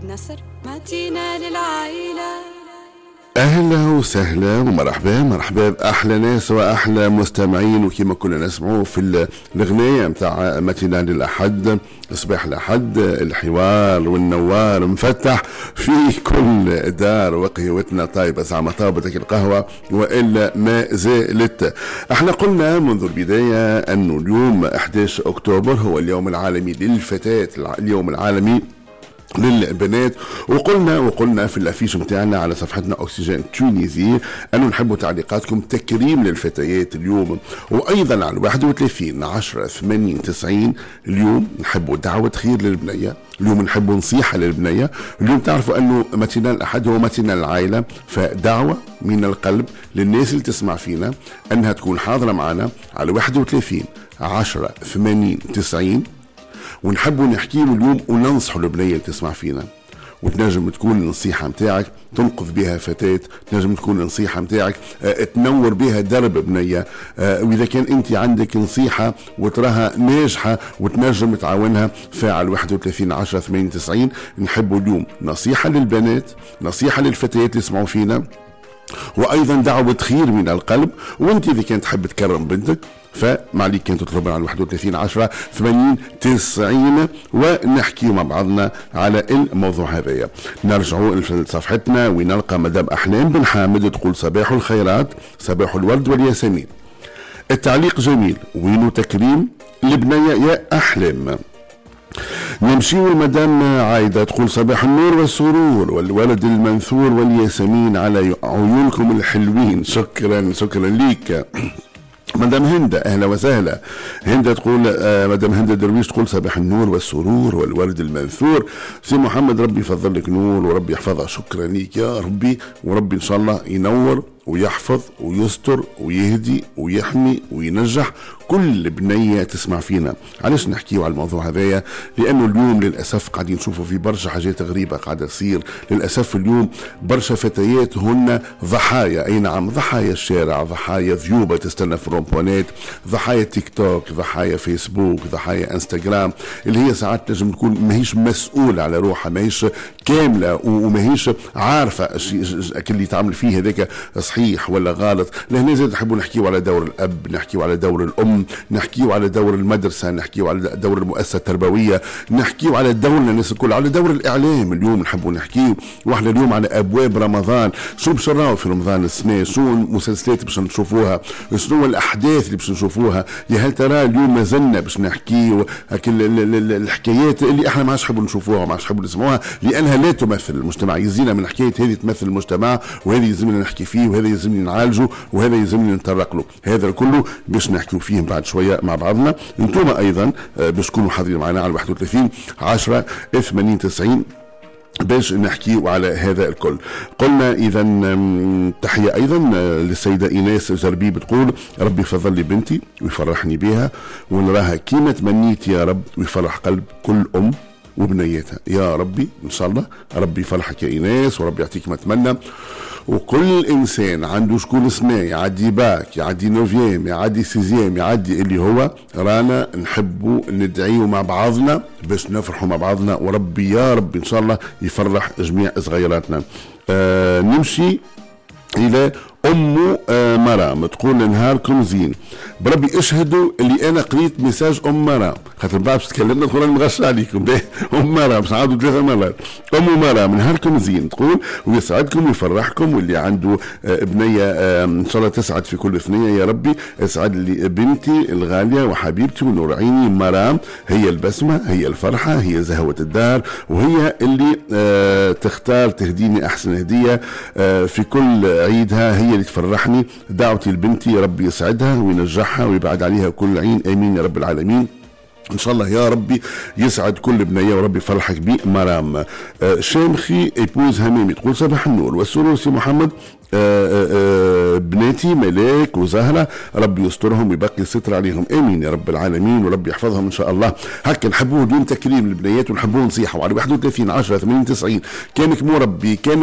النصر مدينة للعائلة. اهلا وسهلا ومرحبا باحلى ناس واحلى مستمعين، وكما كنا نسمعوا في الاغنيه متاع متينا للاحد، صباح الاحد الحوار والنوار مفتح في كل دار، وقهوتنا طيبه زعما طابتك القهوه والا ما زالت. احنا قلنا منذ البدايه انه اليوم 11 اكتوبر هو اليوم العالمي للفتاه، اليوم العالمي للبنات، وقلنا في الافيش متاعنا على صفحتنا اكسجين تونيزي انه نحبوا تعليقاتكم تكريم للفتيات اليوم، وايضا على 31/10/80/90 اليوم نحبوا دعوه خير للبنيه، اليوم نحبوا نصيحه للبنيه، اليوم تعرفوا انه متينا الاحد هو متينا العائله، فدعوه من القلب للناس اللي تسمع فينا انها تكون حاضره معنا على 31/10/80/90، ونحبوا نحكي اليوم وننصحوا البنية اللي تسمع فينا. وتنجم تكون النصيحة متاعك تنقذ بها فتاة، تنجم تكون النصيحة متاعك تنور بها درب بنية، وإذا كان أنت عندك نصيحة وتراها ناجحة وتنجم تعاونها، فعل 31/10/80/90 نحبوا اليوم نصيحة للبنات، نصيحة للفتيات اللي يسمعوا فينا، وأيضا دعوة خير من القلب. وأنت إذا كانت تحب تكرم بنتك فمعليك كانت تطلبنا على 31/10/80/90 ونحكي مع بعضنا على الموضوع هذايا. نرجعوا لصفحتنا ونلقى مدام أحلام بن حامد تقول صباح الخيرات، صباح الورد والياسمين. التعليق جميل، وينو تكريم البنية يا أحلام. نمشيو المدام عايدة تقول صباح النور والسرور والولد المنثور والياسمين على عيونكم الحلوين. شكرا ليك مدام هند، اهلا وسهلا. هند تقول مدام هند درويش تقول صباح النور والسرور والورد المنثور. سي محمد ربي يفضل لك نور وربي يحفظها. شكرا ليك يا ربي، وربي ان شاء الله ينور ويحفظ ويستر ويهدي ويحمي وينجح كل بنية تسمع فينا. علاش نحكيو على الموضوع هذايا؟ لأنه اليوم للأسف قاعدين نشوفوا في برشا حاجات غريبة قاعدة تصير. للأسف اليوم برشا فتيات هن ضحايا، أي نعم، ضحايا الشارع، ضحايا ذيوبة تستنى في الرومبونات، ضحايا تيك توك، ضحايا فيسبوك، ضحايا انستغرام، اللي هي ساعات نجم تكون ماهيش مسؤولة على روحها، ماهيش كاملة وماهيش عارفة اللي تعمل فيه هذاك صحيح ولا غلط. لهنا زاد نحبوا نحكيو على دور الأب، نحكيو على دور الأم، نحكيو على دور المدرسة، نحكيو على دور المؤسسة التربوية، نحكيو على دورنا الناس الكل، على دور الإعلام. اليوم نحبوا نحكيو واحنا اليوم على أبواب رمضان، شو باش نراو في رمضان السنة، شو المسلسلات باش نشوفوها، شنو الأحداث اللي باش نشوفوها، يا هل ترى اليوم ما زلنا باش نحكيو الحكايات اللي احنا ما عادش نحبوا نشوفوها، ما عادش نحبوا نسمعوها، لأنها لا تمثل المجتمع. يزينا من الحكاية هذه تمثل المجتمع، وهذه يلزمنا نحكي فيه، وهذا يلزمني نعالجه، وهذا يلزمني نتطرق له. هذا كله باش نحكيو فيه بعد شويه مع بعضنا. انتم ايضا باش تكونوا حاضرين معنا على 31/10/80/90 باش نحكي على هذا الكل. قلنا اذا تحيه ايضا للسيده ايناس زربي بتقول ربي يفضل لي بنتي ويفرحني بها ونراها كيما تمنيت يا رب، ويفرح قلب كل ام وبنيتها يا ربي. ان شاء الله ربي يفرحك يا ايناس وربي يعطيك ما تمنى. وكل انسان عنده شكون سنة يعدي باك، يعدي نوفيام، يعدي سيزيام، يعدي اللي هو رانا نحبوا ندعيو مع بعضنا باش نفرحوا مع بعضنا، وربي يا رب ان شاء الله يفرح جميع صغيراتنا. نمشي الى أم مرام تقول نهاركم زين، بربي اشهدوا اللي أنا قريت مساج أم مرام، خاطر بعد باش تكلمنا تقول أنا مغش عليكم. أم مرام باش نعاودوا 3 مرات. أم مرام نهاركم زين تقول ويسعدكم ويفرحكم، واللي عنده بنية إن شاء الله تسعد في كل ثنية يا ربي. اسعد لي بنتي الغالية وحبيبتي ونور عيني مرام، هي البسمة، هي الفرحة، هي زهوة الدار، وهي اللي تختار تهديني أحسن هدية في كل عيدها، هي اللي تفرحني. دعوتي لبنتي ربي يسعدها وينجحها ويبعد عليها كل عين، امين يا رب العالمين. ان شاء الله يا ربي يسعد كل بنيه وربي يفرحك بي مرام. شامخي ايبوز هميمي تقول صباح النور والسرور سي محمد، بناتي ملاك وزهرة ربي يسترهم ويبقي الستر عليهم، امين يا رب العالمين، وربي يحفظهم ان شاء الله. هكا نحبوه دون تكريم البنيات ونحبوه نصيحه. وعلى 31/10/80/90 كانك مربي، كانك